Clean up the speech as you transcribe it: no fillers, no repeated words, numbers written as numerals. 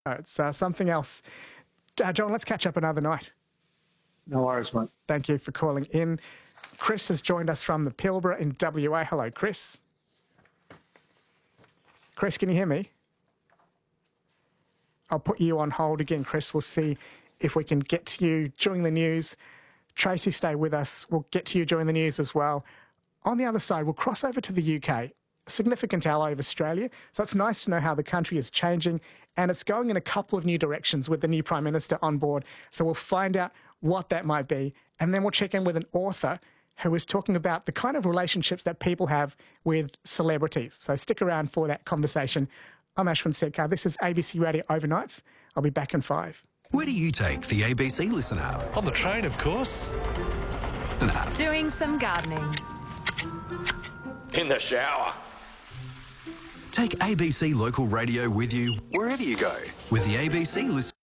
It's something else. John, let's catch up another night. No worries, mate. Thank you for calling in. Chris has joined us from the Pilbara in WA. Hello, Chris. Chris, can you hear me? I'll put you on hold again, Chris. We'll see if we can get to you during the news. Tracy, stay with us. We'll get to you during the news as well. On the other side, we'll cross over to the UK, a significant ally of Australia. So it's nice to know how the country is changing, and it's going in a couple of new directions with the new Prime Minister on board. So we'll find out what that might be. And then we'll check in with an author who is talking about the kind of relationships that people have with celebrities. So stick around for that conversation. I'm Ashwin Sedkar. This is ABC Radio Overnights. I'll be back in 5. Where do you take the ABC Listen app? On the train, of course. Doing some gardening. In the shower. Take ABC Local Radio with you wherever you go with the ABC Listen.